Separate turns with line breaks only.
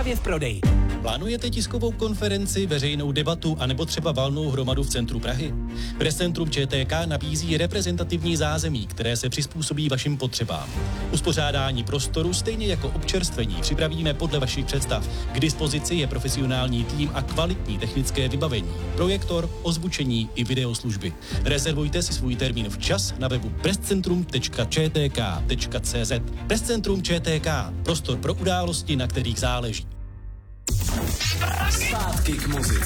právě v prodeji.
Plánujete tiskovou konferenci, veřejnou debatu anebo třeba valnou hromadu v centru Prahy? Prescentrum ČTK nabízí reprezentativní zázemí, které se přizpůsobí vašim potřebám. Uspořádání prostoru stejně jako občerstvení připravíme podle vašich představ. K dispozici je profesionální tým a kvalitní technické vybavení, projektor, ozvučení i videoslužby. Rezervujte si svůj termín včas na webu prescentrum.čtk.cz. Prescentrum ČTK, prostor pro události, na kterých záleží.
Zpátky k muzice.